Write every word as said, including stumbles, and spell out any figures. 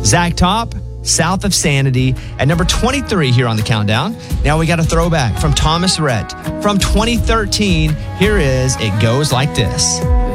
Zach Top, South of Sanity at number twenty-three here on the countdown. Now we got a throwback from Thomas Rhett from twenty thirteen. Here is It Goes Like This.